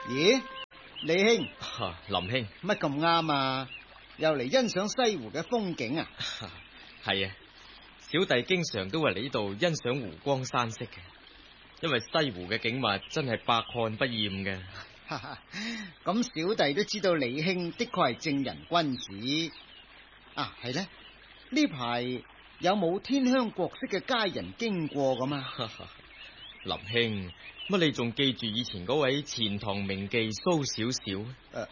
咦，李兄， 林兄， 乜咁啱啊？又嚟欣賞西湖嘅風景啊？ 係啊，小弟經常都會嚟呢度欣賞湖光山色嘅，因為西湖嘅景物真係百看不厭嘅。 咁小弟都知道李兄的確係正人君子啊。係呢，呢排有冇天香國色嘅佳人經過咁啊？ 林兄，乜你仲記住以前嗰位錢塘名妓蘇小小？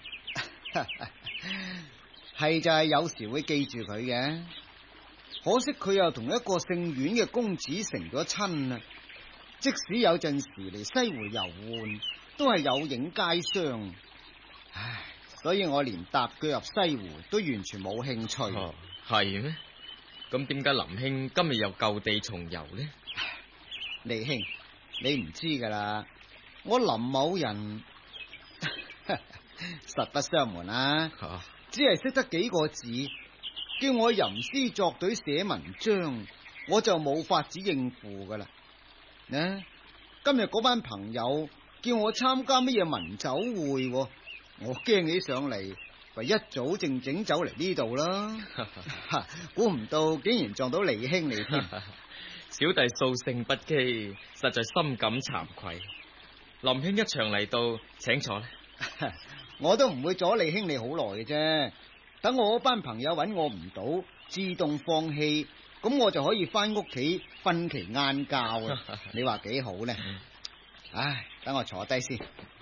係就係有時會記住佢嘅，可惜佢又同一個姓阮嘅公子成咗親啦。即使有陣時嚟西湖遊玩，都係有影皆傷。唉，所以我連踏腳入西湖都完全冇興趣。 係咩？咁點解林兄今日又舊地重遊呢？ 李兄，你唔知噶啦，我林某人實不相瞞啊，只係識得幾個字，叫我吟詩作對寫文章，我就冇法子應付噶啦。今日嗰班朋友叫我參加乜嘢文酒會，我驚起上嚟，咪一早正整走嚟呢度啦。估唔到竟然撞到李兄你添。 小弟素性不羈，實在深感慚愧。林兄一場嚟到，請坐啦。 我都唔會阻李兄你好耐嘅啫，等我嗰班朋友揾我唔到，自動放棄，咁我就可以翻屋企瞓期晏覺啊！你話幾好呢？唉，等我坐低先。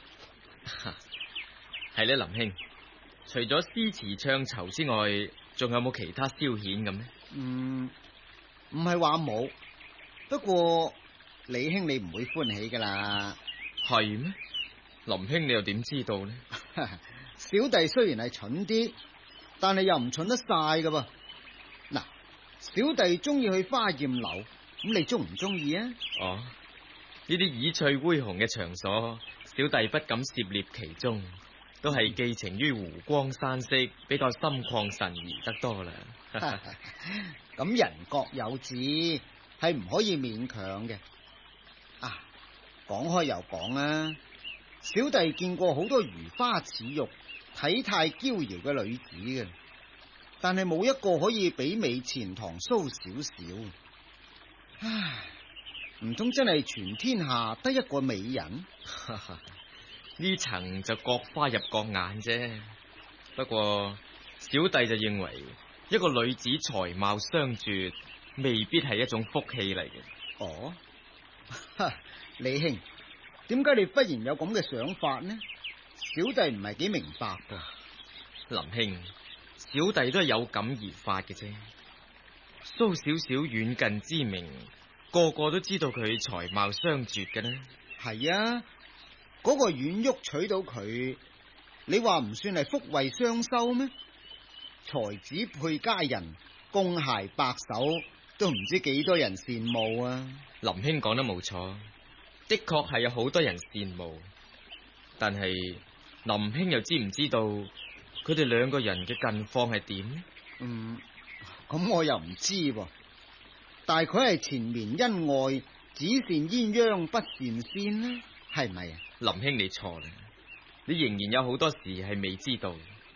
係咧，林兄，除咗詩詞唱酬之外，仲有冇其他消遣咁呢？ 唔係話冇，不過李兄你唔會歡喜噶啦。 係咩？林兄你又點知道呢？ 小弟雖然係蠢啲，但係又唔蠢得晒噶噃。嗱，小弟中意去花艷樓，咁你中唔中意啊？ 哦，呢啲綺翠恢宏嘅場所，小弟不敢涉獵其中，都係寄情於湖光山色，比較心曠神怡得多啦。 咁人各有志，係唔可以勉強嘅。啊，講開又講啊，小弟見過好多如花似玉、體態嬌窈嘅女子嘅，但係冇一個可以媲美錢塘蘇小小。唉，唔通真係全天下得一個美人？ 呢層就各花入各眼啫。不過小弟就認為，一個女子才貌雙絕，未必係一種福氣嚟嘅。 哦，李兄，點解你忽然有咁嘅想法呢？小弟唔係幾明白噶。 林兄，小弟都係有感而發嘅啫。蘇小小遠近知名，個個都知道佢才貌雙絕嘅呢。 係啊，嗰個阮玉娶到佢，你話唔算係福慧雙修咩？才子配佳人，公鞋白首，都唔知幾多人羨慕啊！ 林兄講得冇錯，的確係有好多人羨慕，但係林兄又知唔知道佢哋兩個人嘅近況係點？ 咁我又唔知喎。大概係纏綿恩愛，只羨鴛鴦不羨仙呢？係咪啊？ 林兄你錯啦，你仍然有好多事係未知道。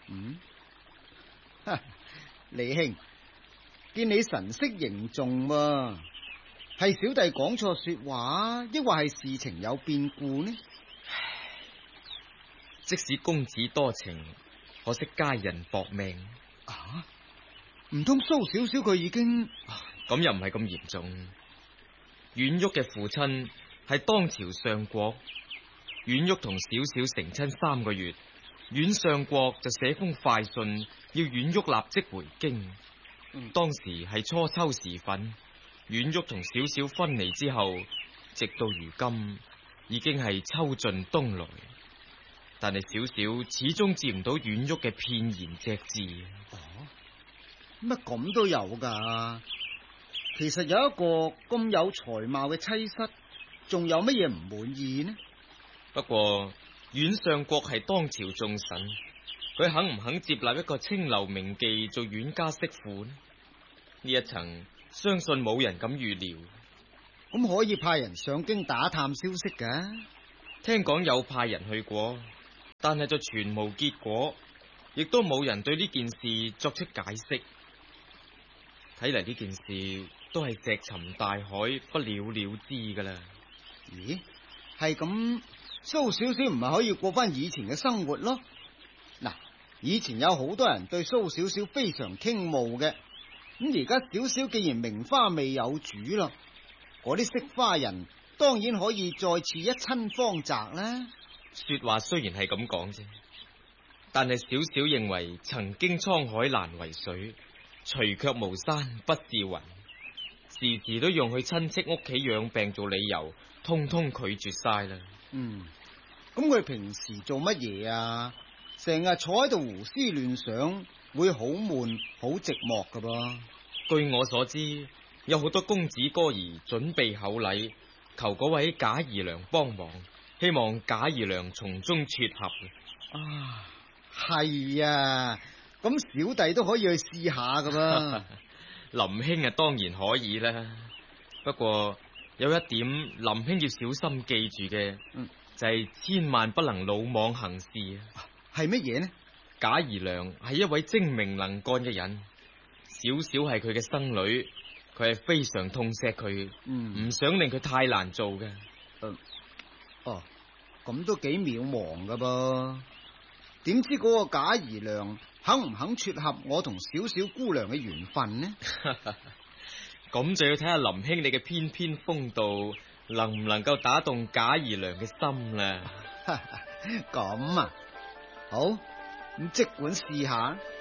李兄，見你神色凝重喎，係小弟講錯說話，抑或係事情有變故呢？ 即使公子多情，可惜佳人薄命。 唔通蘇小小佢已經…… 咁又唔係咁嚴重。阮玉嘅父親係當朝相國，阮玉同小小成親3個月，阮相國就寫封快信，要阮玉立即回京。當時係初秋時分，阮玉同小小分離之後，直到如今已經係秋盡冬來，但係小小始終接唔到阮玉嘅片言隻字。 乜咁都有噶？其實有一個咁有才貌嘅妻室，仲有乜嘢唔滿意呢？ 不過阮相國係當朝重臣，佢肯唔肯接納一個清流名妓做阮家媳婦呢？呢一層相信冇人敢預料。 咁可以派人上京打探消息噶。 聽講有派人去過，但係就全無結果，亦都冇人對呢件事作出解釋。睇嚟呢件事都係石沉大海，不了了之噶啦。 咦，係咁，蘇小小唔係可以過翻以前嘅生活咯？嗱，以前有好多人對蘇小小非常傾慕嘅，咁而家小小既然名花未有主啦，嗰啲識花人當然可以再次一親芳澤啦。 說話雖然係咁講啫，但係小小認為曾經滄海難為水，除卻巫山不是雲，時時都用去親戚屋企養病做理由，通通拒絕晒啦。 咁佢平時做乜嘢啊？成日坐喺度胡思亂想，會好悶好寂寞噶噃。 據我所知，有好多公子哥兒準備厚禮，求嗰位賈姨娘幫忙，希望賈姨娘從中撮合。 啊，係啊，咁小弟都可以去試下噶噃。 林兄啊，當然可以啦。不過有一點，林兄要小心記住嘅，就係千萬不能魯莽行事啊。 係乜嘢呢？ 賈姨娘係一位精明能幹嘅人，小小係佢嘅生女，佢係非常痛錫佢，唔想令佢太難做嘅。 哦，咁都幾渺茫噶噃。點知嗰個賈姨娘肯唔肯撮合我同小小姑娘嘅緣分呢？ 咁就要睇下林兄你嘅翩翩風度能唔能夠打動賈姨娘嘅心啦。 咁啊，好，咁即管試下。